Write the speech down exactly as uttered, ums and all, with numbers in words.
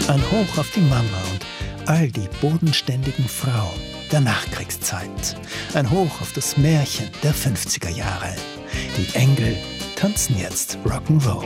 Ein Hoch auf die Mama und all die bodenständigen Frauen der Nachkriegszeit. Ein Hoch auf das Märchen der fünfziger Jahre. Die Engel tanzen jetzt Rock'n'Roll.